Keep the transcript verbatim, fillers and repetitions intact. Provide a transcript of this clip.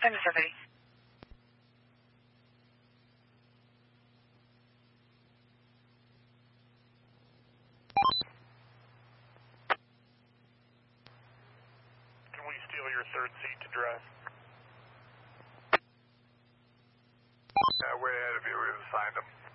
Send somebody. Can we steal your third seat to drive? Uh, way ahead of you. We've assigned them.